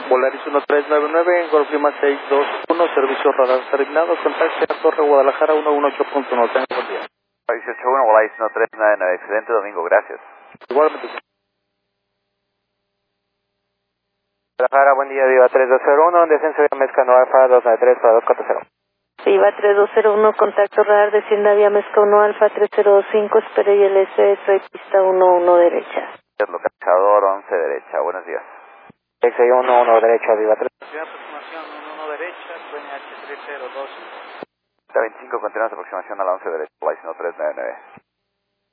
Volaris 1399, Golf Lima 621, servicio radar asignado, contacte a Torre Guadalajara 118.1, tenga buen día. 181, Volaris 1399, excelente domingo, gracias. Igualmente. Guadalajara, buen día, Viva 3201, descenso de Mezcano Alfa 293 para 240. Viva 3201, contacto radar, descienda vía Mezca 1 Alfa 3025, espere ILS, soy pista 11 derecha. Localizador 11 derecha, buenos días. 611 derecha, Viva 3. Aproximación 11 derecha, QNH 302. 25, continuamos aproximación a la 11 derecha, Volaris 1399.